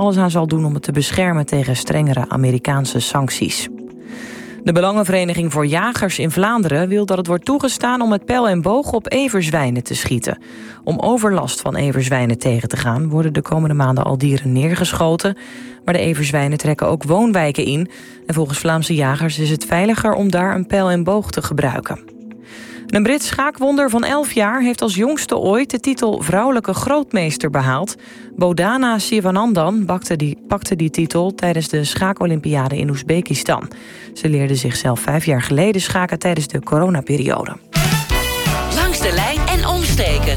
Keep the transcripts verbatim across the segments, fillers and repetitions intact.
alles aan zal doen om het te beschermen tegen strengere Amerikaanse sancties. De Belangenvereniging voor Jagers in Vlaanderen wil dat het wordt toegestaan om met pijl en boog op everzwijnen te schieten. Om overlast van everzwijnen tegen te gaan worden de komende maanden al dieren neergeschoten. Maar de everzwijnen trekken ook woonwijken in. En volgens Vlaamse jagers is het veiliger om daar een pijl en boog te gebruiken. Een Brits schaakwonder van elf jaar heeft als jongste ooit de titel vrouwelijke grootmeester behaald. Bodana Sivanandan pakte die, pakte die titel tijdens de schaakolympiade in Oezbekistan. Ze leerde zichzelf vijf jaar geleden schaken tijdens de coronaperiode. Langs de lijn en omstreken.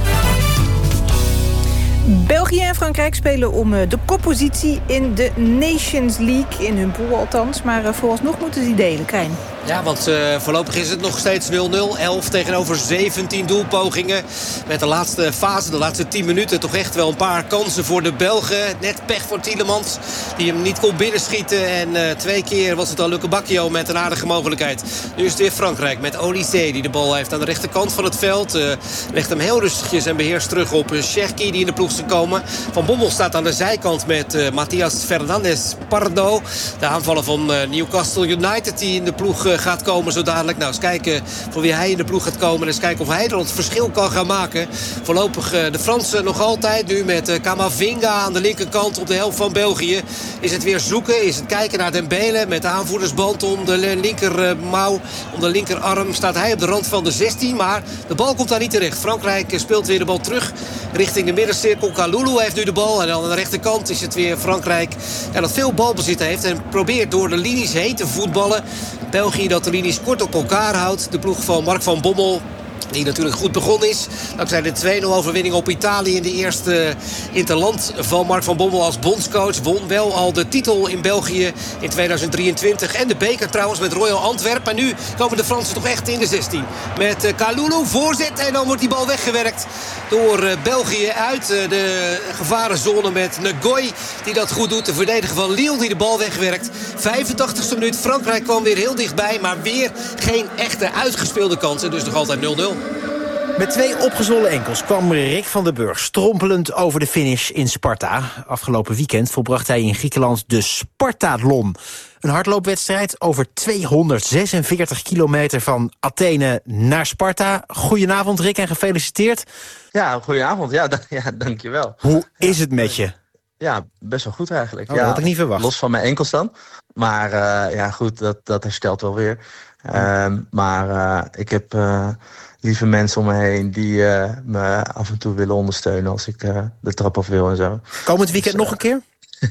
België en Frankrijk spelen om de koppositie in de Nations League. In hun pool althans, maar vooralsnog moeten ze die delen, Krijn. Ja, want uh, voorlopig is het nog steeds nul nul. elf tegenover zeventien doelpogingen. Met de laatste fase, de laatste tien minuten... toch echt wel een paar kansen voor de Belgen. Net pech voor Tielemans, die hem niet kon binnenschieten. En uh, twee keer was het al Luke Bacchio met een aardige mogelijkheid. Nu is het weer Frankrijk met Olysée, die de bal heeft aan de rechterkant van het veld. Uh, legt hem heel rustigjes en beheerst terug op Cherki, die in de ploeg is gekomen. Van Bommel staat aan de zijkant met uh, Matthias Fernandes Pardo. De aanvaller van uh, Newcastle United, die in de ploeg... Uh, gaat komen zo dadelijk. Nou, eens kijken voor wie hij in de ploeg gaat komen. En eens kijken of hij er het verschil kan gaan maken. Voorlopig uh, de Fransen nog altijd. Nu met uh, Camavinga aan de linkerkant op de helft van België. Is het weer zoeken? Is het kijken naar Dembele met de aanvoerdersband om de linkermouw, uh, om de linkerarm. Staat hij op de rand van de zestien. Maar de bal komt daar niet terecht. Frankrijk uh, speelt weer de bal terug richting de middencirkel. Kalulu heeft nu de bal. En dan aan de rechterkant is het weer Frankrijk ja, dat veel balbezit heeft. En probeert door de linies heen te voetballen. België dat de linies kort op elkaar houdt. De ploeg van Mark van Bommel, die natuurlijk goed begonnen is. Dankzij de twee nul overwinning op Italië in de eerste interland van Mark van Bommel als bondscoach. Won wel al de titel in België in tweeduizend drieëntwintig. En de beker trouwens met Royal Antwerp. En nu komen de Fransen toch echt in de zestien. Met uh, Kalulu voorzet en dan wordt die bal weggewerkt door uh, België uit uh, de gevarenzone met Ngoy. Die dat goed doet. De verdediger van Lille die de bal wegwerkt. vijfentachtigste minuut. Frankrijk kwam weer heel dichtbij. Maar weer geen echte uitgespeelde kansen. Dus nog altijd nul nul. Met twee opgezwollen enkels kwam Rick van den Burg strompelend over de finish in Sparta. Afgelopen weekend volbracht hij in Griekenland de Spartathlon. Een hardloopwedstrijd over tweehonderdzesenveertig kilometer van Athene naar Sparta. Goedenavond Rick en gefeliciteerd. Ja, goedenavond. Ja, d- ja dankjewel. Hoe is het met je? Ja, best wel goed eigenlijk. Oh, ja, dat had ik niet verwacht. Los van mijn enkels dan. Maar uh, ja, goed, dat, dat herstelt wel weer. Uh, maar uh, ik heb uh, lieve mensen om me heen die uh, me af en toe willen ondersteunen als ik uh, de trap af wil en zo. Komend weekend dus, uh, nog een keer?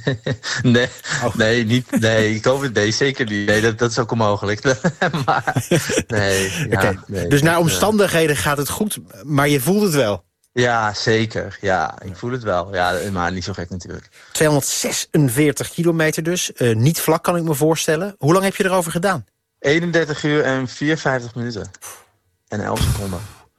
nee, oh. nee, niet, nee, COVID, nee, zeker niet. Nee, dat, dat is ook onmogelijk. maar, nee, ja, okay. nee, dus naar dat, omstandigheden gaat het goed, maar je voelt het wel? Ja, zeker. Ja, ik voel het wel. Ja, maar niet zo gek natuurlijk. tweehonderdzesenveertig kilometer dus. Uh, niet vlak kan ik me voorstellen. Hoe lang heb je erover gedaan? eenendertig uur en vierenvijftig minuten. En elf seconden.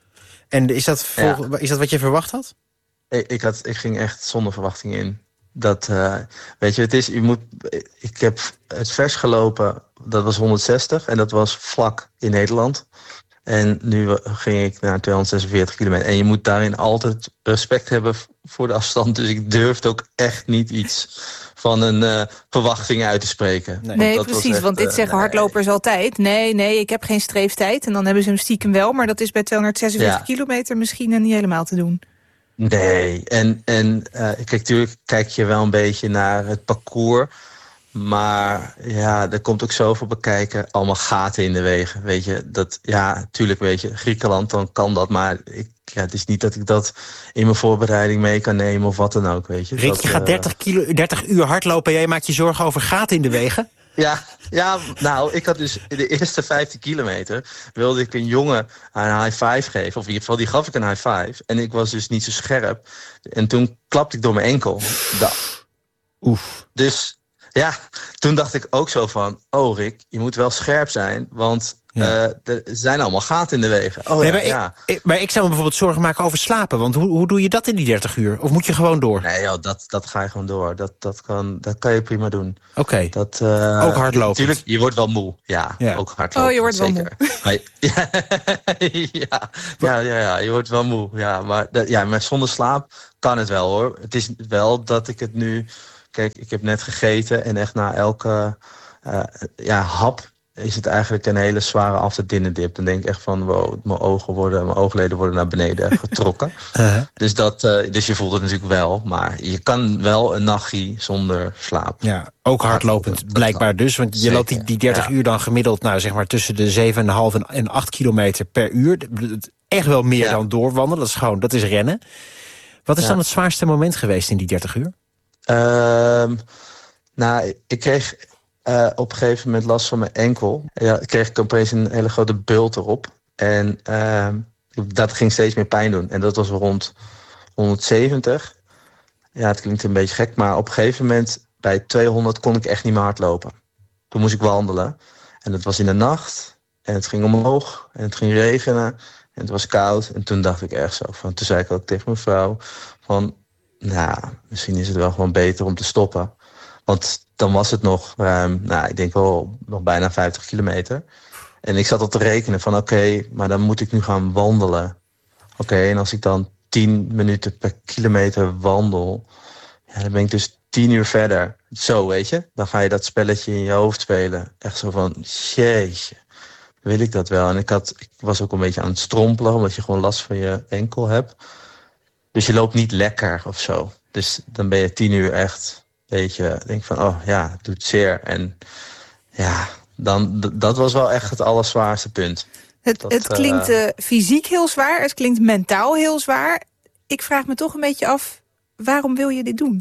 En is dat, vol, ja. is dat wat je verwacht had? Ik, ik, had, ik ging echt zonder verwachting in. Dat, uh, weet je, het is, je moet, ik heb het vers gelopen, dat was honderdzestig. En dat was vlak in Nederland. En nu ging ik naar tweehonderdzesenveertig kilometer. En je moet daarin altijd respect hebben voor de afstand. Dus ik durfde ook echt niet iets van een uh, verwachting uit te spreken. Nee, nee want precies, echt, want dit zeggen uh, hardlopers altijd. Nee, nee, ik heb geen streeftijd. En dan hebben ze hem stiekem wel. Maar dat is bij tweehonderdzesenveertig ja. kilometer misschien niet helemaal te doen. Nee, en, en uh, kijk, natuurlijk kijk je wel een beetje naar het parcours. Maar ja, er komt ook zoveel bekijken. Allemaal gaten in de wegen, weet je. Dat, ja, tuurlijk, weet je, Griekenland, dan kan dat. Maar ik, ja, het is niet dat ik dat in mijn voorbereiding mee kan nemen of wat dan ook, weet je. Rick, dat, je gaat uh, dertig, kilo, dertig uur hardlopen en jij maakt je zorgen over gaten in de wegen? Ja, ja, nou, ik had dus in de eerste vijftien kilometer wilde ik een jongen een high five geven. Of in ieder geval, die gaf ik een high five. En ik was dus niet zo scherp. En toen klapte ik door mijn enkel. Da. Oef. Dus ja, toen dacht ik ook zo van, oh Rick, je moet wel scherp zijn, want ja. uh, er zijn allemaal gaten in de wegen. Oh, nee, ja, maar, ja. ik, ik, maar ik zou me bijvoorbeeld zorgen maken over slapen, want hoe, hoe doe je dat in die dertig uur? Of moet je gewoon door? Nee joh, dat, dat ga je gewoon door. Dat, dat, kan, dat kan je prima doen. Oké, okay. uh, ook hardlopen. Natuurlijk, je wordt wel moe. Ja, ja. ook hardlopen. Oh, je wordt zeker. wel moe. Maar, ja, ja, ja, ja, ja, je wordt wel moe. Ja, maar, ja, maar zonder slaap kan het wel hoor. Het is wel dat ik het nu kijk, ik heb net gegeten en echt na elke uh, ja, hap is het eigenlijk een hele zware after dinner dip. Dan denk ik echt van, wow, mijn ogen worden, mijn oogleden worden naar beneden getrokken. uh-huh. dus, dat, uh, dus je voelt het natuurlijk wel, maar je kan wel een nachtje zonder slaap. Ja, ook hardlopend dat, blijkbaar dat dus, want je Zeker. loopt die, die dertig ja. uur dan gemiddeld, nou zeg maar tussen de zeven komma vijf en acht kilometer per uur. Echt wel meer ja. dan doorwandelen, dat is gewoon, dat is rennen. Wat is ja. dan het zwaarste moment geweest in die dertig uur? Uh, nou, ik kreeg uh, op een gegeven moment last van mijn enkel. Ja, kreeg ik opeens een hele grote bult erop. En uh, dat ging steeds meer pijn doen. En dat was rond honderdzeventig. Ja, het klinkt een beetje gek, maar op een gegeven moment bij tweehonderd kon ik echt niet meer hardlopen. Toen moest ik wandelen. En dat was in de nacht. En het ging omhoog. En het ging regenen. En het was koud. En toen dacht ik echt zo van, toen zei ik ook tegen mijn vrouw van, nou, misschien is het wel gewoon beter om te stoppen. Want dan was het nog ruim, nou, ik denk wel nog bijna vijftig kilometer. En ik zat al te rekenen van, oké, okay, maar dan moet ik nu gaan wandelen. Oké, okay, en als ik dan tien minuten per kilometer wandel, ja, dan ben ik dus tien uur verder. Zo, weet je, dan ga je dat spelletje in je hoofd spelen. Echt zo van, jeetje, wil ik dat wel? En ik, had, ik was ook een beetje aan het strompelen, omdat je gewoon last van je enkel hebt. Dus je loopt niet lekker of zo. Dus dan ben je tien uur echt, weet je, denk van, oh ja, het doet zeer. En ja, dan, d- dat was wel echt het allerzwaarste punt. Het, dat, het klinkt uh, fysiek heel zwaar, het klinkt mentaal heel zwaar. Ik vraag me toch een beetje af, waarom wil je dit doen?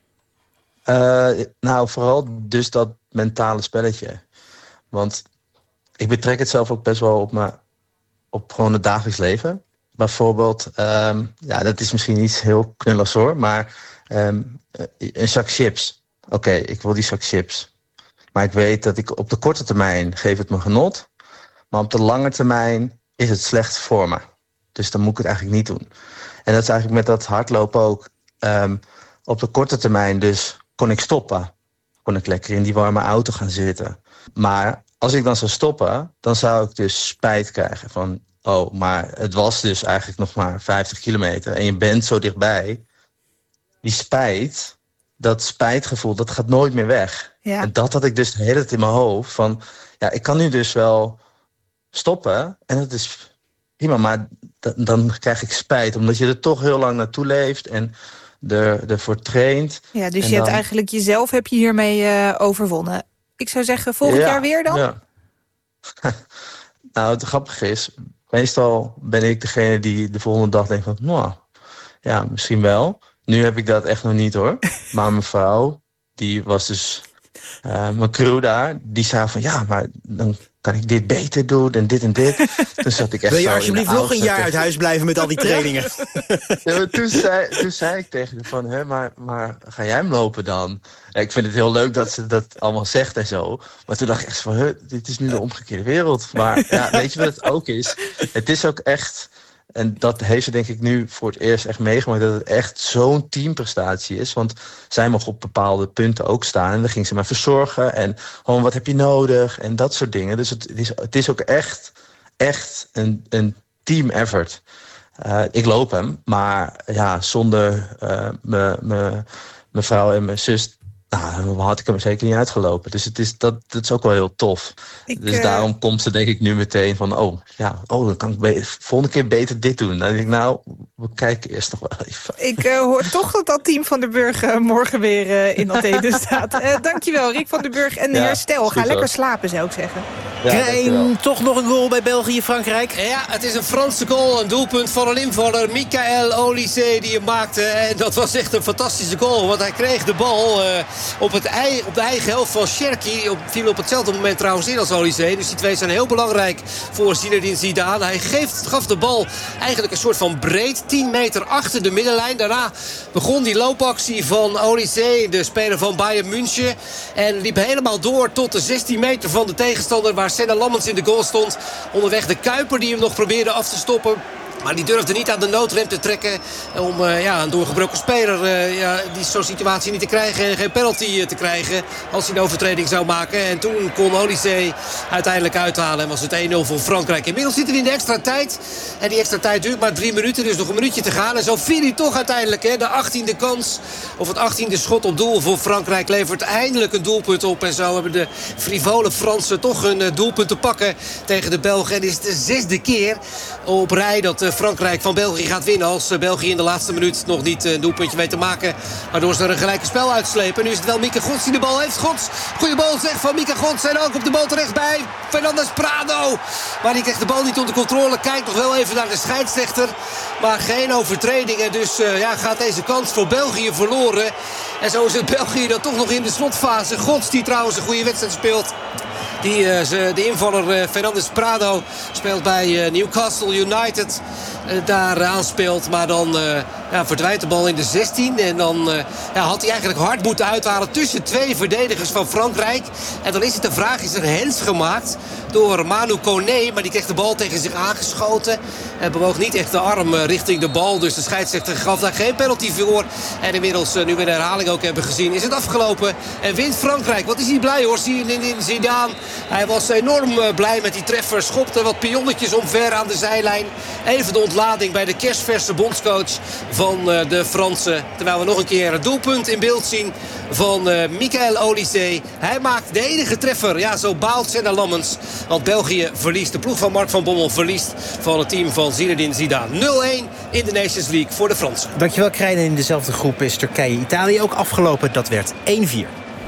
Uh, nou, vooral dus dat mentale spelletje. Want ik betrek het zelf ook best wel op, mijn, op gewoon het dagelijks leven. Bijvoorbeeld, um, ja, dat is misschien iets heel knulligs hoor, maar um, een zak chips. Oké, okay, ik wil die zak chips. Maar ik weet dat ik op de korte termijn geef het me genot, maar op de lange termijn is het slecht voor me. Dus dan moet ik het eigenlijk niet doen. En dat is eigenlijk met dat hardlopen ook. Um, op de korte termijn dus kon ik stoppen. Kon ik lekker in die warme auto gaan zitten. Maar als ik dan zou stoppen, dan zou ik dus spijt krijgen van, oh, maar het was dus eigenlijk nog maar vijftig kilometer en je bent zo dichtbij. Die spijt, dat spijtgevoel, dat gaat nooit meer weg. Ja. En dat had ik dus de hele tijd in mijn hoofd van, ja, ik kan nu dus wel stoppen en dat is prima, maar d- dan krijg ik spijt, omdat je er toch heel lang naartoe leeft en er, ervoor traint. Ja, dus en je dan... hebt eigenlijk jezelf heb je hiermee uh, overwonnen. Ik zou zeggen, volgend ja, jaar weer dan? Ja. Nou, het grappige is, meestal ben ik degene die de volgende dag denkt van, nou, ja, misschien wel. Nu heb ik dat echt nog niet hoor. Maar mijn vrouw, die was dus, uh, mijn crew daar, die zei van, ja, maar dan kan ik dit beter doen en dit en dit. Toen zat ik echt. Wil je alsjeblieft nog een jaar uit huis blijven met al die trainingen? Ja, maar toen, zei, toen zei ik tegen haar van, hè, maar, maar ga jij hem lopen dan? Ja, ik vind het heel leuk dat ze dat allemaal zegt en zo. Maar toen dacht ik echt van, hè, dit is nu de omgekeerde wereld. Maar ja, weet je wat het ook is? Het is ook echt, en dat heeft ze denk ik nu voor het eerst echt meegemaakt, dat het echt zo'n teamprestatie is. Want zij mag op bepaalde punten ook staan. En dan ging ze mij verzorgen. En gewoon, wat heb je nodig? En dat soort dingen. Dus het, het, is, het is ook echt, echt een, een team effort. Uh, ik loop hem. Maar ja, zonder uh, mijn vrouw en mijn zus, nou, dan had ik hem zeker niet uitgelopen. Dus het is, dat, dat is ook wel heel tof. Ik, dus uh... daarom komt ze denk ik nu meteen van, oh, ja, oh, dan kan ik be- volgende keer beter dit doen. Dan denk ik, nou, we kijken eerst nog wel even. Ik uh, hoor toch dat dat team van den Burg uh, morgen weer uh, in Athene staat. Uh, dankjewel, Rick van den Burg en ja, herstel. Ga lekker slapen, zou ik zeggen. Ja, Krijn, toch nog een goal bij België-Frankrijk? Ja, het is een Franse goal. Een doelpunt van een invaller, Michael Olysée, die hem maakte. En dat was echt een fantastische goal. Want hij kreeg de bal uh, op, het ei, op de eigen helft van Cherki. Op, viel op hetzelfde moment trouwens in als Olysée. Dus die twee zijn heel belangrijk voor Zinedine Zidane. Hij geeft, gaf de bal eigenlijk een soort van breed. tien meter achter de middenlijn. Daarna begon die loopactie van Olysée, de speler van Bayern München. En liep helemaal door tot de zestien meter van de tegenstander, waar Senna Lammens in de goal stond. Onderweg de Kuiper die hem nog probeerde af te stoppen. Maar die durfde niet aan de noodrem te trekken om uh, ja, een doorgebroken speler uh, ja, die zo'n situatie niet te krijgen en geen penalty uh, te krijgen als hij een overtreding zou maken. En toen kon Olysee uiteindelijk uithalen en was het één nul voor Frankrijk. Inmiddels zitten we in de extra tijd. En die extra tijd duurt maar drie minuten, dus nog een minuutje te gaan. En zo viel hij toch uiteindelijk. Hè, de achttiende kans, of het achttiende schot op doel voor Frankrijk levert eindelijk een doelpunt op. En zo hebben de frivole Fransen toch een uh, doelpunt te pakken tegen de Belgen. En is het de zesde keer op rij dat uh, Frankrijk van België gaat winnen. Als uh, België in de laatste minuut nog niet uh, een doelpuntje weet te maken. Waardoor ze er een gelijke spel uitslepen. Nu is het wel Mieke Gods die de bal heeft. Gods, goede bal zeg van Mieke Gods. En ook op de bal terecht bij Fernandes Prado. Maar die krijgt de bal niet onder controle. Kijkt nog wel even naar de scheidsrechter. Maar geen overtredingen. Dus uh, ja, gaat deze kans voor België verloren. En zo is het België dan toch nog in de slotfase. Gods die trouwens een goede wedstrijd speelt. Die, uh, de invaller uh, Fernandes Prado speelt bij uh, Newcastle United. Uh, daar uh, aanspeelt. Maar dan uh, ja, verdwijnt de bal in de zestien. En dan uh, ja, had hij eigenlijk hard moeten uithalen tussen twee verdedigers van Frankrijk. En dan is het de vraag, is er hens gemaakt door Manu Koné. Maar die kreeg de bal tegen zich aangeschoten. Hij bewoog niet echt de arm uh, richting de bal. Dus de scheidsrechter gaf daar geen penalty voor. En inmiddels, uh, nu we de herhaling ook hebben gezien, is het afgelopen. En wint Frankrijk. Wat is hij blij hoor. Zie je in, in Zidane. Hij was enorm uh, blij met die treffer. Schopte wat pionnetjes omver aan de zijlijn. Even de ontlading bij de kerstverse bondscoach van uh, de Fransen. Terwijl we nog een keer het doelpunt in beeld zien van uh, Michael Olysee. Hij maakt de enige treffer. Ja, zo baalt Senna Lammens. Want België verliest. De ploeg van Mark van Bommel verliest van het team van Zinedine Zidane. nul-één in de Nations League voor de Fransen. Dankjewel, Krijn. In dezelfde groep is Turkije-Italië ook afgelopen. Dat werd één vier.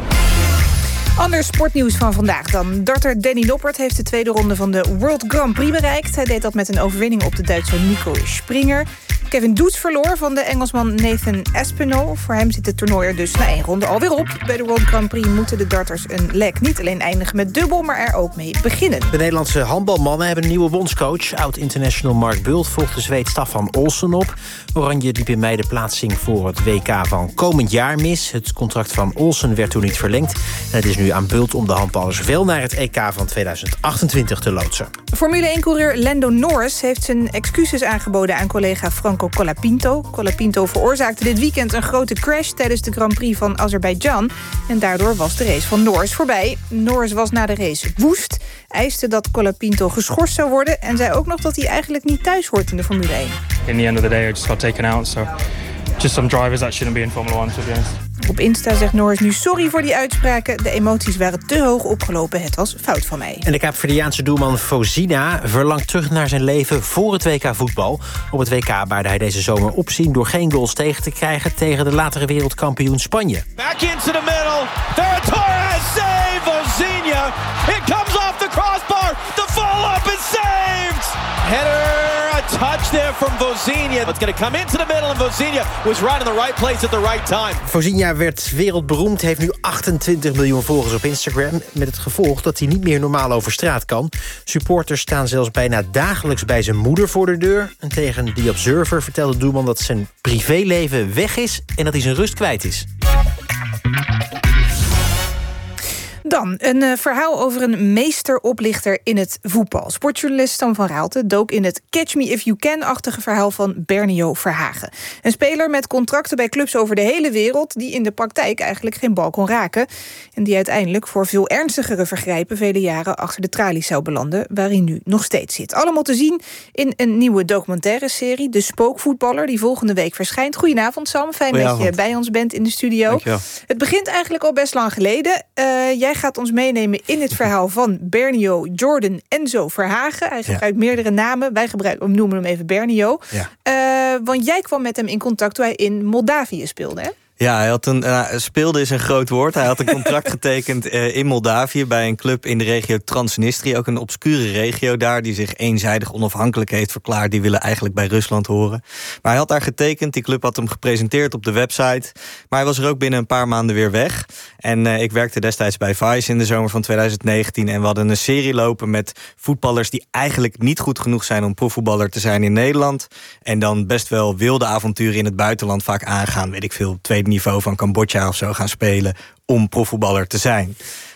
Ander sportnieuws van vandaag dan. Darter Danny Noppert heeft de tweede ronde van de World Grand Prix bereikt. Hij deed dat met een overwinning op de Duitser Nico Springer. Kevin Doets verloor van de Engelsman Nathan Aspinall. Voor hem zit het toernooi er dus na één ronde alweer op. Bij de World Grand Prix moeten de darters een leg niet alleen eindigen met dubbel, maar er ook mee beginnen. De Nederlandse handbalmannen hebben een nieuwe bondscoach. Oud-international Mark Bult volgt de Zweed Staffan Olsen op. Oranje liep in mei de plaatsing voor het W K van komend jaar mis. Het contract van Olsen werd toen niet verlengd. En het is nu aan Bult om de handballers wel naar het E K van tweeduizend achtentwintig te loodsen. Formule één-coureur Lando Norris heeft zijn excuses aangeboden aan collega Franco Colapinto. Colapinto veroorzaakte dit weekend een grote crash tijdens de Grand Prix van Azerbeidzjan. En daardoor was de race van Norris voorbij. Norris was na de race woest, eiste dat Colapinto geschorst zou worden en zei ook nog dat hij eigenlijk niet thuis hoort in de Formule één. In the end of the day, I just got taken out, so just some drivers that shouldn't be in Formula one, to be honest. Op Insta zegt Norris nu sorry voor die uitspraken. De emoties waren te hoog opgelopen. Het was fout van mij. En de Kaapverdiaanse doelman Fozina verlangt terug naar zijn leven voor het W K voetbal. Op het W K baarde hij deze zomer opzien door geen goals tegen te krijgen tegen de latere wereldkampioen Spanje. Back into the middle. There Torres save Fozina. It comes off the crossbar. The follow-up is saved. Header, a touch there from Fozina. It's going to come into the middle and Fozina was right in the right place at the right time. Fozina werd wereldberoemd, heeft nu achtentwintig miljoen volgers op Instagram. Met het gevolg dat hij niet meer normaal over straat kan. Supporters staan zelfs bijna dagelijks bij zijn moeder voor de deur. En tegen The Observer vertelde de doelman dat zijn privéleven weg is en dat hij zijn rust kwijt is. Dan een uh, verhaal over een meesteroplichter in het voetbal. Sportjournalist Stan van Raalte dook in het Catch Me If You Can-achtige verhaal van Bernio Verhagen. Een speler met contracten bij clubs over de hele wereld die in de praktijk eigenlijk geen bal kon raken. En die uiteindelijk voor veel ernstigere vergrijpen vele jaren achter de tralies zou belanden, waar hij nu nog steeds zit. Allemaal te zien in een nieuwe documentaire serie, De Spookvoetballer, die volgende week verschijnt. Goedenavond Sam, fijn Goedenavond. Dat je bij ons bent in de studio. Dankjewel. Het begint eigenlijk al best lang geleden. Uh, jij gaat ons meenemen in het verhaal van Bernio Jordan Enzo Verhagen. Hij gebruikt ja. meerdere namen. Wij gebruiken, we noemen hem even Bernio. Ja. Uh, want jij kwam met hem in contact toen hij in Moldavië speelde, hè? Ja, hij had een, uh, speelde is een groot woord. Hij had een contract getekend uh, in Moldavië bij een club in de regio Transnistria. Ook een obscure regio daar die zich eenzijdig onafhankelijk heeft verklaard. Die willen eigenlijk bij Rusland horen. Maar hij had daar getekend. Die club had hem gepresenteerd op de website. Maar hij was er ook binnen een paar maanden weer weg. En uh, ik werkte destijds bij Vice in de zomer van tweeduizend negentien. En we hadden een serie lopen met voetballers die eigenlijk niet goed genoeg zijn om profvoetballer te zijn in Nederland. En dan best wel wilde avonturen in het buitenland vaak aangaan. Weet ik veel, tweede niveau van Cambodja of zo gaan spelen om profvoetballer te zijn.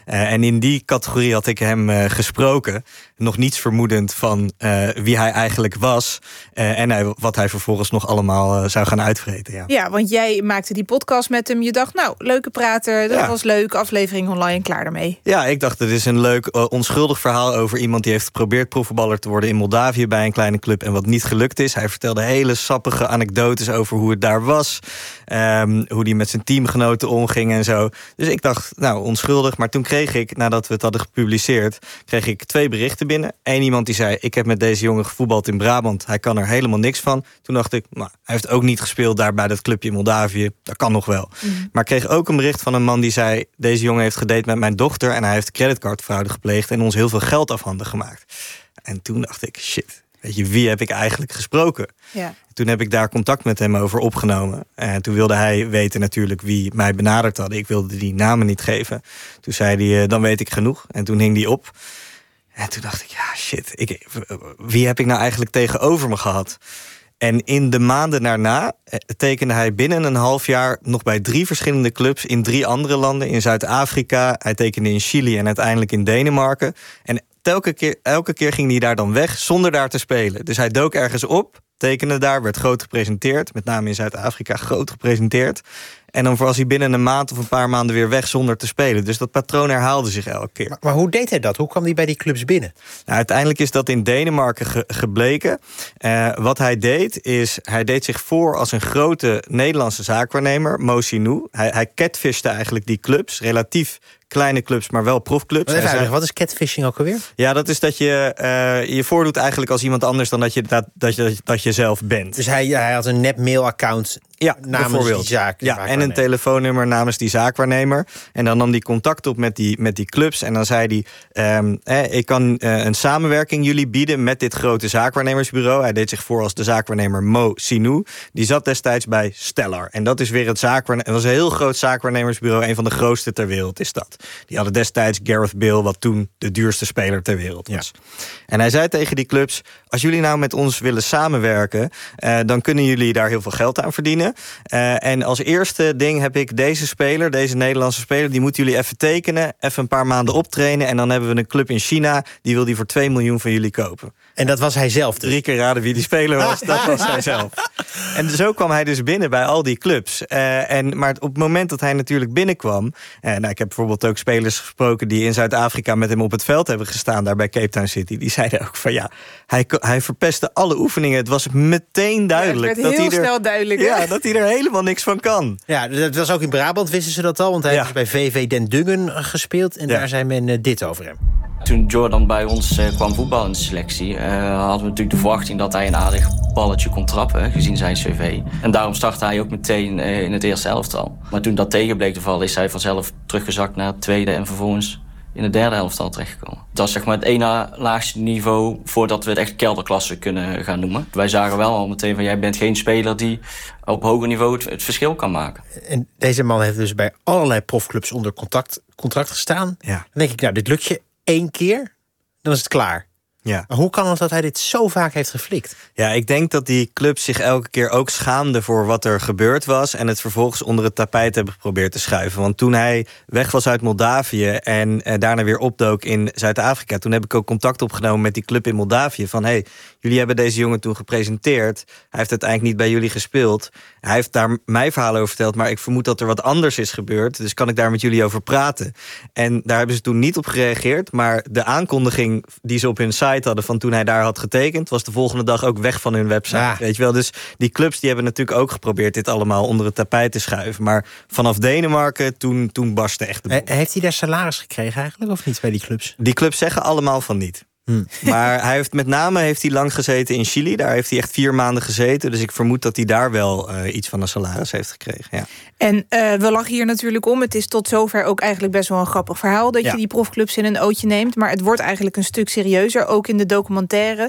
Uh, en in die categorie had ik hem uh, gesproken. Nog niets vermoedend van uh, wie hij eigenlijk was. Uh, en hij, wat hij vervolgens nog allemaal uh, zou gaan uitvreten. Ja. ja, want jij maakte die podcast met hem. Je dacht, nou, leuke prater, dat ja. was leuk. Aflevering online, klaar ermee. Ja, ik dacht, het is een leuk, uh, onschuldig verhaal over iemand die heeft geprobeerd profvoetballer te worden in Moldavië bij een kleine club en wat niet gelukt is. Hij vertelde hele sappige anekdotes over hoe het daar was. Um, hoe hij met zijn teamgenoten omging en zo. Dus ik dacht, nou, onschuldig. Maar toen kreeg ik, nadat we het hadden gepubliceerd, kreeg ik twee berichten binnen. Eén iemand die zei, ik heb met deze jongen gevoetbald in Brabant. Hij kan er helemaal niks van. Toen dacht ik, nou, hij heeft ook niet gespeeld daar bij dat clubje in Moldavië. Dat kan nog wel. Mm. Maar ik kreeg ook een bericht van een man die zei, deze jongen heeft gedate met mijn dochter en hij heeft creditcardfraude gepleegd en ons heel veel geld afhandig gemaakt. En toen dacht ik, shit, weet je, wie heb ik eigenlijk gesproken? Ja. Toen heb ik daar contact met hem over opgenomen. En toen wilde hij weten natuurlijk wie mij benaderd hadden. Ik wilde die namen niet geven. Toen zei hij, dan weet ik genoeg. En toen hing die op. En toen dacht ik, ja, shit, ik, wie heb ik nou eigenlijk tegenover me gehad? En in de maanden daarna tekende hij binnen een half jaar nog bij drie verschillende clubs in drie andere landen. In Zuid-Afrika, hij tekende in Chili en uiteindelijk in Denemarken. En elke keer, elke keer ging hij daar dan weg zonder daar te spelen. Dus hij dook ergens op, tekende daar, werd groot gepresenteerd. Met name in Zuid-Afrika groot gepresenteerd. En dan was hij binnen een maand of een paar maanden weer weg zonder te spelen. Dus dat patroon herhaalde zich elke keer. Maar, maar hoe deed hij dat? Hoe kwam hij bij die clubs binnen? Nou, uiteindelijk is dat in Denemarken ge- gebleken. Uh, wat hij deed, is hij deed zich voor als een grote Nederlandse zaakwaarnemer, Mo Sinou. Hij, hij catfishte eigenlijk die clubs, relatief kleine clubs, maar wel profclubs. Wat, zei, wat is catfishing ook alweer? Ja, dat is dat je uh, je voordoet eigenlijk als iemand anders dan dat je, dat, dat je, dat je zelf bent. Dus hij, hij had een nep mailaccount ja, namens die zaak. Ja, en een telefoonnummer namens die zaakwaarnemer. En dan nam hij contact op met die, met die clubs. En dan zei hij, um, eh, ik kan uh, een samenwerking jullie bieden met dit grote zaakwaarnemersbureau. Hij deed zich voor als de zaakwaarnemer Mo Sinou. Die zat destijds bij Stellar. En dat is weer het zaakwaarnemer. Dat was een heel groot zaakwaarnemersbureau. Een van de grootste ter wereld is dat. Die hadden destijds Gareth Bale, wat toen de duurste speler ter wereld was. Ja. En hij zei tegen die clubs, als jullie nou met ons willen samenwerken, uh, dan kunnen jullie daar heel veel geld aan verdienen. Uh, en als eerste ding heb ik deze speler, deze Nederlandse speler, die moeten jullie even tekenen, even een paar maanden optrainen en dan hebben we een club in China, die wil die voor twee miljoen van jullie kopen. En dat was hij zelf dus? Drie keer raden wie die speler was, dat was hij zelf. En zo kwam hij dus binnen bij al die clubs. Uh, en, maar op het moment dat hij natuurlijk binnenkwam, uh, nou, ik heb bijvoorbeeld ook spelers gesproken die in Zuid-Afrika met hem op het veld hebben gestaan, daar bij Cape Town City, die zeiden ook van ja, hij, hij verpestte alle oefeningen. Het was meteen duidelijk. Ja, het werd dat heel hij er, snel duidelijk. Ja, dat hij er helemaal niks van kan. Ja, dat was ook in Brabant, wisten ze dat al, want hij ja. heeft bij V V Den Dungen gespeeld en ja. daar zei men uh, dit over hem. Toen Jordan bij ons uh, kwam voetballen in de selectie, uh, hadden we natuurlijk de verwachting dat hij een aardig balletje kon trappen, gezien zijn cv. En daarom startte hij ook meteen uh, in het eerste elftal. Maar toen dat tegen bleek te vallen, is hij vanzelf teruggezakt naar het tweede en vervolgens in het derde elftal terechtgekomen. Dat is zeg maar het ene laagste niveau voordat we het echt kelderklasse kunnen gaan noemen. Wij zagen wel al meteen van, jij bent geen speler die op hoger niveau het, het verschil kan maken. En deze man heeft dus bij allerlei profclubs onder contact, contract gestaan. Ja. Dan denk ik, nou, dit lukt je één keer, dan is het klaar. Ja. Maar hoe kan het dat hij dit zo vaak heeft geflikt? Ja, ik denk dat die clubs zich elke keer ook schaamden voor wat er gebeurd was en het vervolgens onder het tapijt hebben geprobeerd te schuiven. Want toen hij weg was uit Moldavië en eh, daarna weer opdook in Zuid-Afrika, toen heb ik ook contact opgenomen met die club in Moldavië van, hey, jullie hebben deze jongen toen gepresenteerd. Hij heeft uiteindelijk niet bij jullie gespeeld. Hij heeft daar mijn verhaal over verteld, maar ik vermoed dat er wat anders is gebeurd. Dus kan ik daar met jullie over praten? En daar hebben ze toen niet op gereageerd, maar de aankondiging die ze op hun site hadden van toen hij daar had getekend, was de volgende dag ook weg van hun website. Ja. Weet je wel? Dus die clubs die hebben natuurlijk ook geprobeerd dit allemaal onder het tapijt te schuiven. Maar vanaf Denemarken, toen, toen barstte echt de boel. He, heeft hij daar salaris gekregen eigenlijk, of niet bij die clubs? Die clubs zeggen allemaal van niet. Hmm. Maar hij heeft met name heeft hij lang gezeten in Chili. Daar heeft hij echt vier maanden gezeten. Dus ik vermoed dat hij daar wel uh, iets van een salaris heeft gekregen. Ja. En uh, we lachen hier natuurlijk om. Het is tot zover ook eigenlijk best wel een grappig verhaal dat ja. je die profclubs in een ootje neemt. Maar het wordt eigenlijk een stuk serieuzer, ook in de documentaire.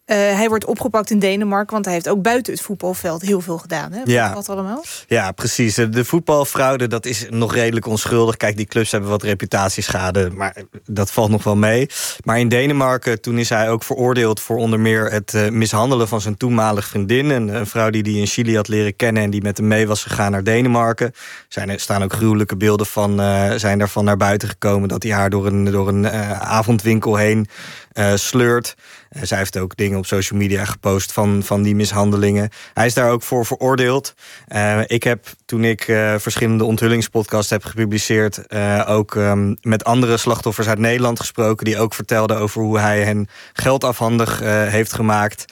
Uh, hij wordt opgepakt in Denemarken, want hij heeft ook buiten het voetbalveld heel veel gedaan. Hè? Ja. Wat allemaal? Ja, precies. De voetbalfraude, dat is nog redelijk onschuldig. Kijk, die clubs hebben wat reputatieschade, maar dat valt nog wel mee. Maar in Denemarken, toen is hij ook veroordeeld voor onder meer het uh, mishandelen van zijn toenmalige vriendin. Een, een vrouw die hij in Chili had leren kennen en die met hem mee was gegaan naar Denemarken. Zijn er staan ook gruwelijke beelden van, uh, zijn daarvan naar buiten gekomen dat hij haar door een, door een uh, avondwinkel heen uh, sleurt. Uh, zij heeft ook dingen op social media gepost van, van die mishandelingen. Hij is daar ook voor veroordeeld. Uh, ik heb, toen ik uh, verschillende onthullingspodcasts heb gepubliceerd, Uh, ook um, met andere slachtoffers uit Nederland gesproken, die ook vertelden over hoe hij hen geld afhandig uh, heeft gemaakt.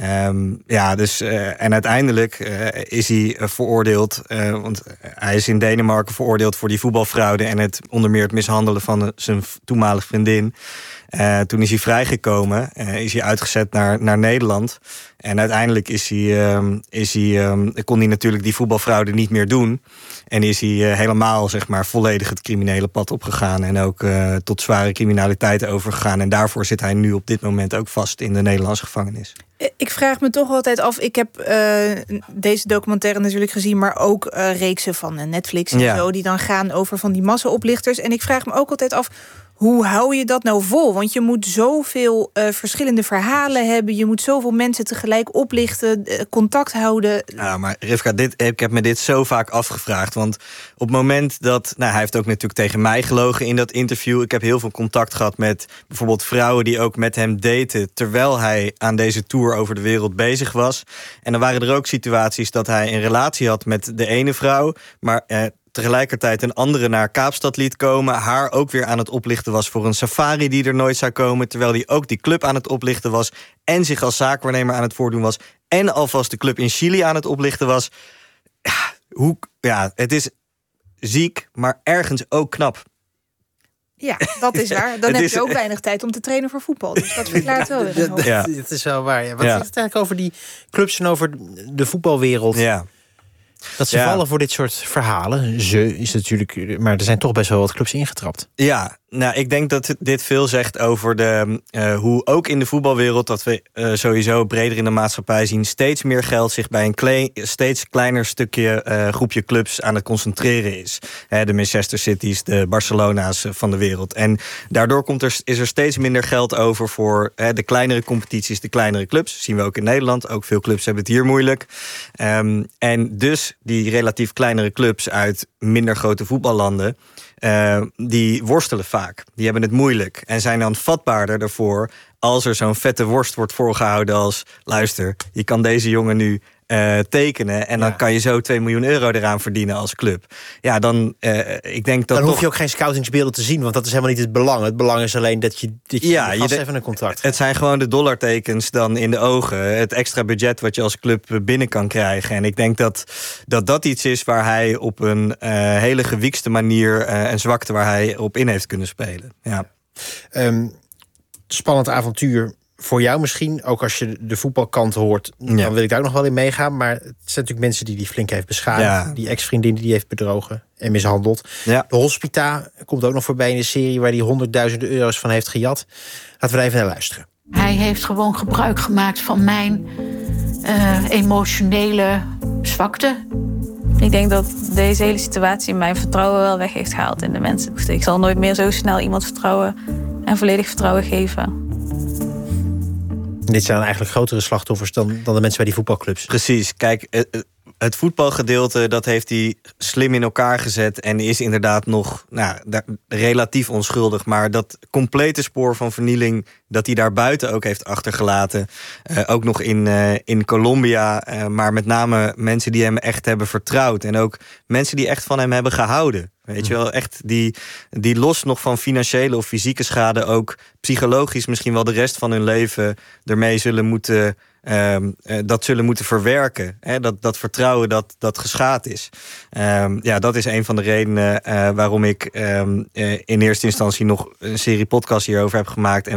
Um, ja, dus, uh, en uiteindelijk uh, is hij uh, veroordeeld, uh, want hij is in Denemarken veroordeeld voor die voetbalfraude en het onder meer het mishandelen van uh, zijn toenmalige vriendin. Uh, toen is hij vrijgekomen, uh, is hij uitgezet naar, naar Nederland. En uiteindelijk is hij, um, is hij, um, kon hij natuurlijk die voetbalfraude niet meer doen. En is hij uh, helemaal, zeg maar, volledig het criminele pad opgegaan. En ook uh, tot zware criminaliteit overgegaan. En daarvoor zit hij nu op dit moment ook vast in de Nederlandse gevangenis. Ik vraag me toch altijd af, ik heb uh, deze documentaire natuurlijk gezien, maar ook uh, reeksen van Netflix en ja. zo, die dan gaan over van die massa-oplichters. En ik vraag me ook altijd af, hoe hou je dat nou vol? Want je moet zoveel uh, verschillende verhalen hebben. Je moet zoveel mensen tegelijk oplichten, uh, contact houden. Ja, maar Rivka, dit, ik heb me dit zo vaak afgevraagd. Want op het moment dat... Nou, hij heeft ook natuurlijk tegen mij gelogen in dat interview. Ik heb heel veel contact gehad met bijvoorbeeld vrouwen die ook met hem daten terwijl hij aan deze tour over de wereld bezig was. En dan waren er ook situaties dat hij een relatie had met de ene vrouw, maar Uh, tegelijkertijd een andere naar Kaapstad liet komen, haar ook weer aan het oplichten was voor een safari die er nooit zou komen, terwijl hij ook die club aan het oplichten was en zich als zaakwaarnemer aan het voordoen was en alvast de club in Chili aan het oplichten was. Ja, hoe, ja, het is ziek, maar ergens ook knap. Ja, dat is waar. Dan heb is, je ook weinig tijd om te trainen voor voetbal. Dus dat verklaart wel weer een hoop. Ja, het is wel waar. Ja. Wat ja. is het eigenlijk over die clubs en over de voetbalwereld? Ja. Dat ze ja. vallen voor dit soort verhalen. Ze is natuurlijk, maar er zijn toch best wel wat clubs ingetrapt. Ja, nou, ik denk dat dit veel zegt over de, uh, hoe ook in de voetbalwereld, dat we uh, sowieso breder in de maatschappij zien, steeds meer geld zich bij een kle- steeds kleiner stukje uh, groepje clubs aan het concentreren is. Hè, de Manchester City's, de Barcelona's van de wereld. En daardoor komt er, is er steeds minder geld over voor hè, de kleinere competities, de kleinere clubs. Dat zien we ook in Nederland. Ook veel clubs hebben het hier moeilijk. Um, en dus die relatief kleinere clubs uit minder grote voetballanden, Uh, die worstelen vaak. Die hebben het moeilijk. En zijn dan vatbaarder daarvoor als er zo'n vette worst wordt voorgehouden als, luister, je kan deze jongen nu uh, tekenen en dan ja. kan je zo twee miljoen euro eraan verdienen als club. Ja, dan, uh, ik denk dat dan hoef toch je ook geen scoutingsbeelden te zien, want dat is helemaal niet het belang. Het belang is alleen dat je, dat je ja, je je even een contract. Het zijn gewoon de dollartekens dan in de ogen. Het extra budget wat je als club binnen kan krijgen. En ik denk dat dat, dat iets is waar hij op een uh, hele gewiekste manier uh, een zwakte waar hij op in heeft kunnen spelen. Ja. Um, spannend avontuur voor jou misschien. Ook als je de voetbalkant hoort, ja. dan wil ik daar ook nog wel in meegaan. Maar het zijn natuurlijk mensen die die flink heeft beschadigd. Ja. Die ex-vriendin die die heeft bedrogen en mishandeld. Ja. De Hospita komt ook nog voorbij in de serie waar hij honderdduizenden euro's van heeft gejat. Laten we er even naar luisteren. Hij heeft gewoon gebruik gemaakt van mijn uh, emotionele zwakte. Ik denk dat deze hele situatie mijn vertrouwen wel weg heeft gehaald in de mensen. Ik zal nooit meer zo snel iemand vertrouwen en volledig vertrouwen geven. En dit zijn eigenlijk grotere slachtoffers dan, dan de mensen bij die voetbalclubs. Precies. Kijk, het voetbalgedeelte, dat heeft hij slim in elkaar gezet en is inderdaad nog nou, relatief onschuldig. Maar dat complete spoor van vernieling dat hij daar buiten ook heeft achtergelaten, uh, ook nog in, uh, in Colombia, uh, maar met name mensen die hem echt hebben vertrouwd en ook mensen die echt van hem hebben gehouden. Weet je wel, echt die, die los nog van financiële of fysieke schade ook psychologisch misschien wel de rest van hun leven ermee zullen moeten Um, uh, dat zullen moeten verwerken. Hè? Dat, dat vertrouwen dat, dat geschaad is. Um, ja, dat is een van de redenen uh, waarom ik um, uh, in eerste instantie nog een serie podcast hierover heb gemaakt en we nu ook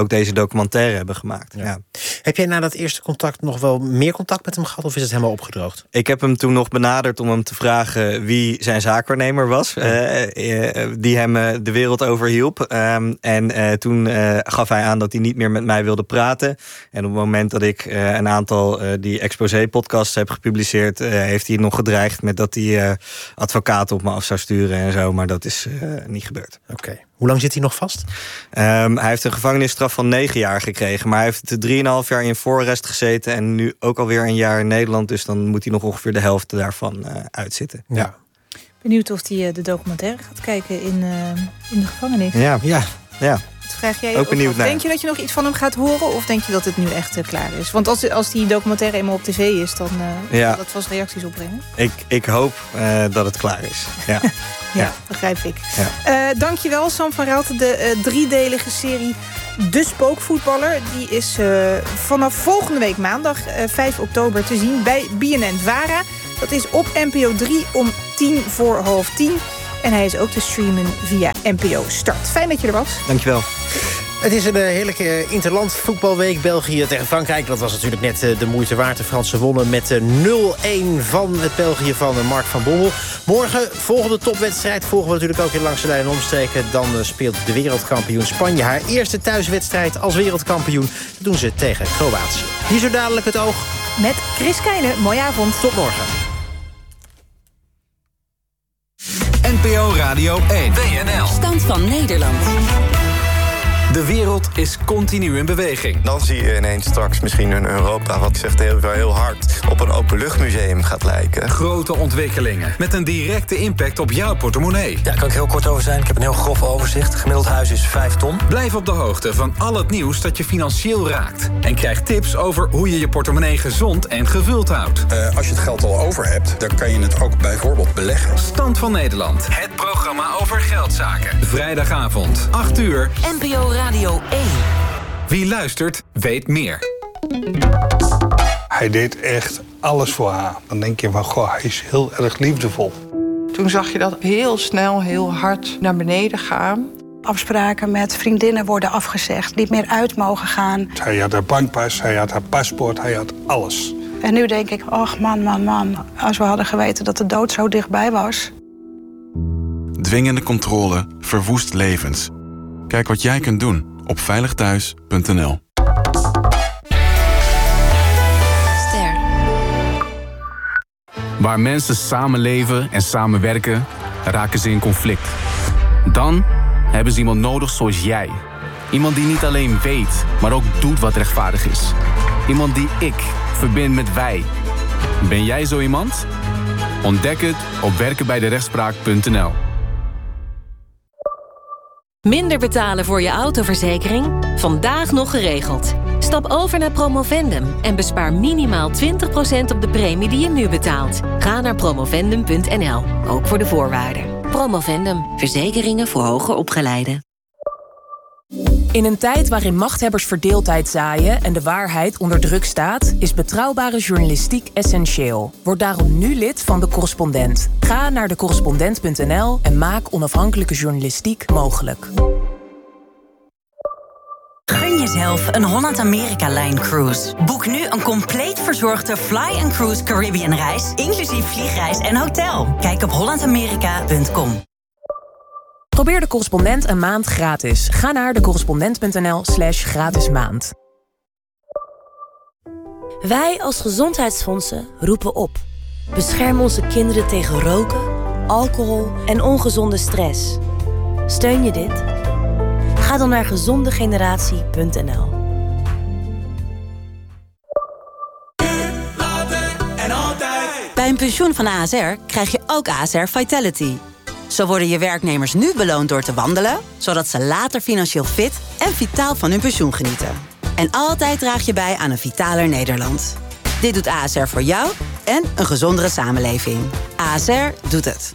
ook deze documentaire hebben gemaakt. Ja. Ja. Heb jij na dat eerste contact nog wel meer contact met hem gehad, of is het helemaal opgedroogd? Ik heb hem toen nog benaderd om hem te vragen wie zijn zaakwaarnemer was. Ja. Uh, uh, die hem uh, de wereld overhielp. Um, en uh, toen uh, gaf hij aan dat hij niet meer met mij wilde praten. En op het moment dat ik uh, een aantal uh, die exposé-podcasts heb gepubliceerd, uh, heeft hij nog gedreigd met dat hij uh, advocaten op me af zou sturen en zo. Maar dat is uh, niet gebeurd. Oké. Okay. Hoe lang zit hij nog vast? Um, hij heeft een gevangenisstraf van negen jaar gekregen. Maar hij heeft drieënhalf jaar in voorarrest gezeten. En nu ook alweer een jaar in Nederland. Dus dan moet hij nog ongeveer de helft daarvan uh, uitzitten. Ja. ja. Benieuwd of hij uh, de documentaire gaat kijken in, uh, in de gevangenis. Ja, ja, ja. Dat vraag jij ook benieuwd naar. Denk je dat je nog iets van hem gaat horen? Of denk je dat het nu echt uh, klaar is? Want als, als die documentaire eenmaal op tv is, dan uh, ja. zal dat vast reacties opbrengen. Ik, ik hoop uh, dat het klaar is. Ja. Ja, ja, begrijp ik. Ja. Uh, dankjewel, Sam van Raalte. De uh, driedelige serie De Spookvoetballer. Die is uh, vanaf volgende week maandag uh, vijf oktober te zien bij B N N Vara. Dat is op N P O drie om tien voor half tien. En hij is ook te streamen via N P O Start. Fijn dat je er was. Dankjewel. Het is een uh, heerlijke interland voetbalweek. België tegen Frankrijk. Dat was natuurlijk net uh, de moeite waard. De Fransen wonnen met uh, nul een van het België van uh, Mark van Bommel. Morgen, volgende topwedstrijd, volgen we natuurlijk ook in Langs de Lijn en Omstreken. Dan uh, speelt de wereldkampioen Spanje haar eerste thuiswedstrijd als wereldkampioen. Dat doen ze tegen Kroatië. Hier zo dadelijk het oog. Met Chris Keijne. Mooie avond. Tot morgen. N P O Radio één. W N L. Stand van Nederland. De wereld is continu in beweging. Dan zie je ineens straks misschien een Europa, wat zegt heel, heel hard, op een openluchtmuseum gaat lijken. Grote ontwikkelingen met een directe impact op jouw portemonnee. Ja, daar kan ik heel kort over zijn. Ik heb een heel grof overzicht. Gemiddeld huis is vijf ton. Blijf op de hoogte van al het nieuws dat je financieel raakt. En krijg tips over hoe je je portemonnee gezond en gevuld houdt. Uh, als je het geld al over hebt, dan kan je het ook bijvoorbeeld beleggen. Stand van Nederland. Het programma over geldzaken. Vrijdagavond, acht uur. N P O Radio één. Wie luistert, weet meer. Hij deed echt alles voor haar. Dan denk je van, goh, hij is heel erg liefdevol. Toen zag je dat heel snel, heel hard naar beneden gaan. Afspraken met vriendinnen worden afgezegd, niet meer uit mogen gaan. Hij had haar bankpas, hij had haar paspoort, hij had alles. En nu denk ik, ach man, man, man. Als we hadden geweten dat de dood zo dichtbij was. Dwingende controle verwoest levens. Kijk wat jij kunt doen op veilig thuis punt n l. Ster. Waar mensen samenleven en samenwerken, raken ze in conflict. Dan hebben ze iemand nodig zoals jij. Iemand die niet alleen weet, maar ook doet wat rechtvaardig is. Iemand die ik verbind met wij. Ben jij zo iemand? Ontdek het op werken bij de rechtspraak punt n l. Minder betalen voor je autoverzekering? Vandaag nog geregeld. Stap over naar Promovendum en bespaar minimaal twintig procent op de premie die je nu betaalt. Ga naar promovendum punt n l, ook voor de voorwaarden. Promovendum, verzekeringen voor hoger opgeleiden. In een tijd waarin machthebbers verdeeldheid zaaien en de waarheid onder druk staat, is betrouwbare journalistiek essentieel. Word daarom nu lid van De Correspondent. Ga naar de correspondent punt n l en maak onafhankelijke journalistiek mogelijk. Gun jezelf een Holland-Amerika-lijn-cruise. Boek nu een compleet verzorgde Fly and Cruise Caribbean-reis, inclusief vliegreis en hotel. Kijk op holland amerika punt com. Probeer De Correspondent een maand gratis. Ga naar de correspondent punt n l slash gratis maand. Wij als gezondheidsfondsen roepen op. Bescherm onze kinderen tegen roken, alcohol en ongezonde stress. Steun je dit? Ga dan naar gezonde generatie punt n l. Bij een pensioen van A S R krijg je ook A S R Vitality. Zo worden je werknemers nu beloond door te wandelen, zodat ze later financieel fit en vitaal van hun pensioen genieten. En altijd draag je bij aan een vitaler Nederland. Dit doet A S R voor jou en een gezondere samenleving. A S R doet het.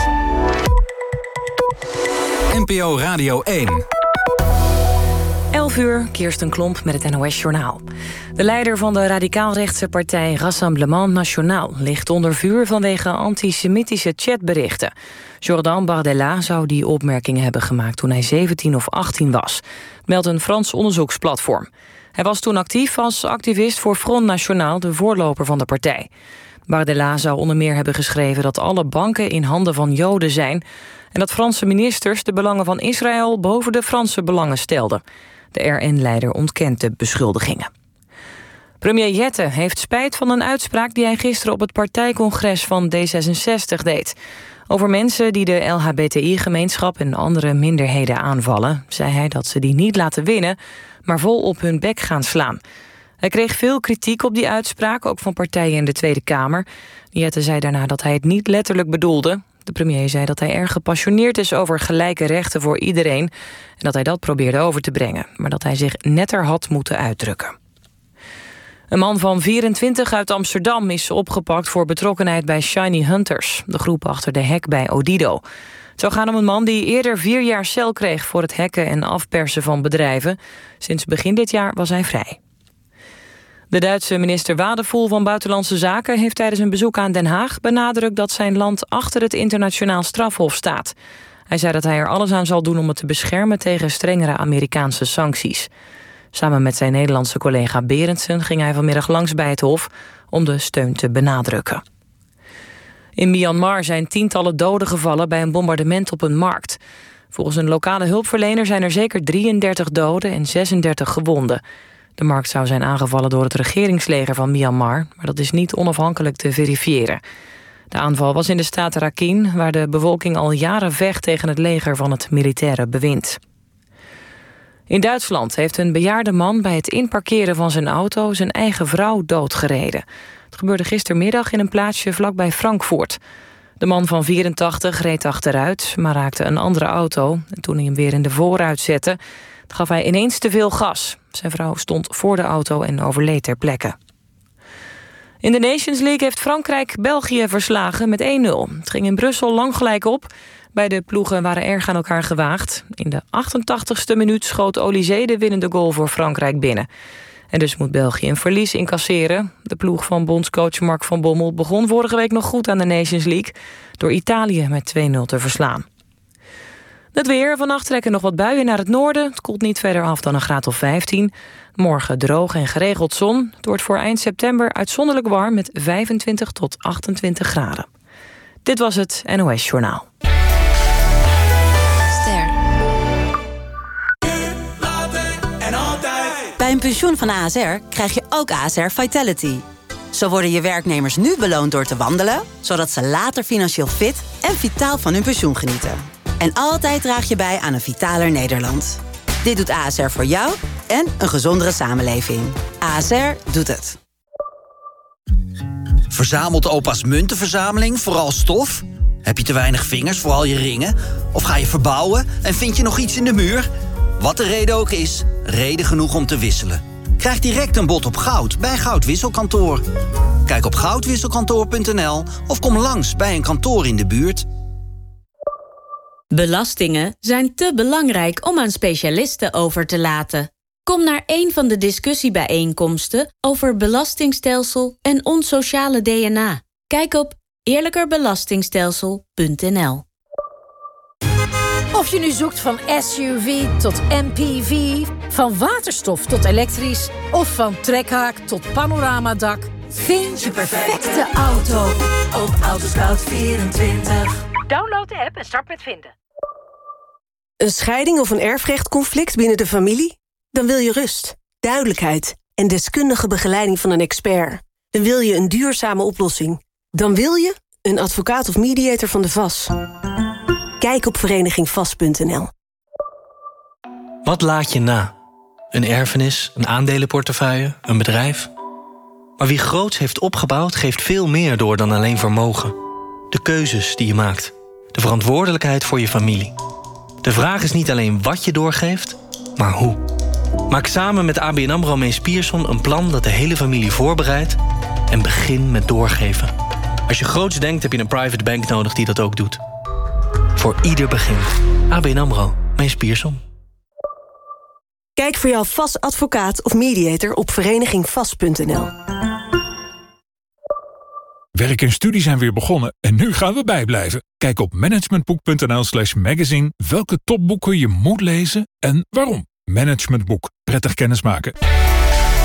N P O Radio één. elf elf uur, Kirsten Klomp met het N O S-journaal. De leider van de radicaal-rechtse partij Rassemblement National ligt onder vuur vanwege antisemitische chatberichten. Jordan Bardella zou die opmerkingen hebben gemaakt toen hij zeventien of achttien was, meldt een Frans onderzoeksplatform. Hij was toen actief als activist voor Front National, de voorloper van de partij. Bardella zou onder meer hebben geschreven dat alle banken in handen van Joden zijn en dat Franse ministers de belangen van Israël boven de Franse belangen stelden. De R N-leider ontkent de beschuldigingen. Premier Jette heeft spijt van een uitspraak die hij gisteren op het partijcongres van D zesenzestig deed. Over mensen die de L H B T I-gemeenschap en andere minderheden aanvallen, zei hij dat ze die niet laten winnen, maar vol op hun bek gaan slaan. Hij kreeg veel kritiek op die uitspraak, ook van partijen in de Tweede Kamer. Jette zei daarna dat hij het niet letterlijk bedoelde. De premier zei dat hij erg gepassioneerd is over gelijke rechten voor iedereen en dat hij dat probeerde over te brengen, maar dat hij zich netter had moeten uitdrukken. Een man van vierentwintig uit Amsterdam is opgepakt voor betrokkenheid bij Shiny Hunters, de groep achter de hack bij Odido. Het zou gaan om een man die eerder vier jaar cel kreeg voor het hacken en afpersen van bedrijven. Sinds begin dit jaar was hij vrij. De Duitse minister Wadephul van Buitenlandse Zaken heeft tijdens een bezoek aan Den Haag benadrukt dat zijn land achter het internationaal strafhof staat. Hij zei dat hij er alles aan zal doen om het te beschermen tegen strengere Amerikaanse sancties. Samen met zijn Nederlandse collega Berendsen ging hij vanmiddag langs bij het hof om de steun te benadrukken. In Myanmar zijn tientallen doden gevallen bij een bombardement op een markt. Volgens een lokale hulpverlener zijn er zeker drieëndertig doden en zesendertig gewonden. De markt zou zijn aangevallen door het regeringsleger van Myanmar, maar dat is niet onafhankelijk te verifiëren. De aanval was in de staat Rakhine, waar de bevolking al jaren vecht tegen het leger van het militaire bewind. In Duitsland heeft een bejaarde man bij het inparkeren van zijn auto zijn eigen vrouw doodgereden. Het gebeurde gistermiddag in een plaatsje vlakbij Frankfurt. De man van vierentachtig reed achteruit, maar raakte een andere auto. En toen hij hem weer in de voorruit zette, gaf hij ineens te veel gas. Zijn vrouw stond voor de auto en overleed ter plekke. In de Nations League heeft Frankrijk België verslagen met één nul. Het ging in Brussel lang gelijk op. Beide ploegen waren erg aan elkaar gewaagd. In de achtentachtigste minuut schoot Olysée de winnende goal voor Frankrijk binnen. En dus moet België een verlies incasseren. De ploeg van bondscoach Mark van Bommel begon vorige week nog goed aan de Nations League door Italië met twee nul te verslaan. Het weer. Vannacht trekken nog wat buien naar het noorden. Het koelt niet verder af dan een graad of vijftien. Morgen droog en geregeld zon. Het wordt voor eind september uitzonderlijk warm met vijfentwintig tot achtentwintig graden. Dit was het N O S Journaal. Ster. Bij een pensioen van A S R krijg je ook A S R Vitality. Zo worden je werknemers nu beloond door te wandelen, zodat ze later financieel fit en vitaal van hun pensioen genieten. En altijd draag je bij aan een vitaler Nederland. Dit doet A S R voor jou en een gezondere samenleving. A S R doet het. Verzamelt opa's muntenverzameling vooral stof? Heb je te weinig vingers voor al je ringen? Of ga je verbouwen en vind je nog iets in de muur? Wat de reden ook is, reden genoeg om te wisselen. Krijg direct een bod op goud bij Goudwisselkantoor. Kijk op goudwisselkantoor punt n l of kom langs bij een kantoor in de buurt. Belastingen zijn te belangrijk om aan specialisten over te laten. Kom naar een van de discussiebijeenkomsten over belastingstelsel en ons sociale D N A. Kijk op eerlijkerbelastingstelsel punt n l. Of je nu zoekt van S U V tot M P V, van waterstof tot elektrisch of van trekhaak tot panoramadak, vind je perfecte auto op Autoscout vierentwintig. Download de app en start met vinden. Een scheiding of een erfrechtconflict binnen de familie? Dan wil je rust, duidelijkheid en deskundige begeleiding van een expert. Dan wil je een duurzame oplossing. Dan wil je een advocaat of mediator van de V A S. Kijk op vereniging vast punt n l. Wat laat je na? Een erfenis, een aandelenportefeuille, een bedrijf? Maar wie groots heeft opgebouwd, geeft veel meer door dan alleen vermogen. De keuzes die je maakt. De verantwoordelijkheid voor je familie. De vraag is niet alleen wat je doorgeeft, maar hoe. Maak samen met A B N AMRO Mees Pierson een plan dat de hele familie voorbereidt en begin met doorgeven. Als je groots denkt, heb je een private bank nodig die dat ook doet. Voor ieder begin. A B N AMRO Mees Pierson. Kijk voor jouw V A S-advocaat of mediator op vereniging vast punt n l. Werk en studie zijn weer begonnen en nu gaan we bijblijven. Kijk op managementboek.nl slash magazine welke topboeken je moet lezen en waarom. Managementboek. Prettig kennismaken.